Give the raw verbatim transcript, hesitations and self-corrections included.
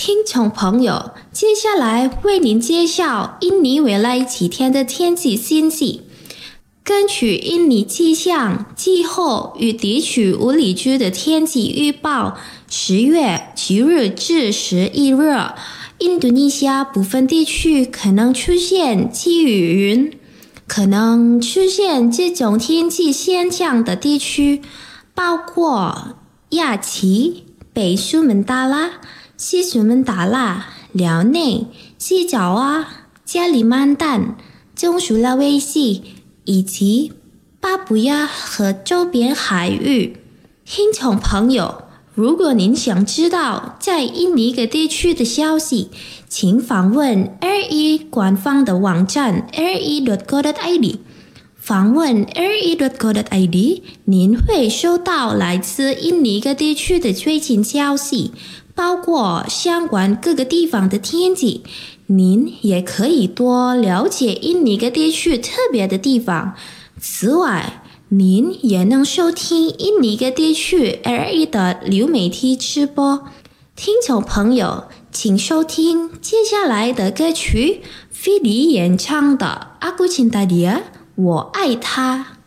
听众朋友，接下来为您介绍印尼未来几天的天气信息。根据印尼气象、气候与地区物理局的天气预报，十月七日至十一日，印度尼西亚部分地区可能出现积雨云。可能出现这种天气现象的地区包括亚齐、北苏门答腊、西苏门答腊、辽内、西爪哇、加里曼丹、中苏拉威西以及巴布亚和周边海域。听众朋友，如果您想知道在印尼各地区的消息，请访问 R E 官方的网站 r e dot co dot i d。访问 r e dot co dot i d， 您会收到来自印尼各地区的最新消息，包括相关各个地方的天气。您也可以多了解印尼各地区特别的地方。此外，您也能收听印尼各地区 R E 的流媒体直播。听众朋友，请收听接下来的歌曲，菲利演唱的《Aku Cinta Dia》，我爱他。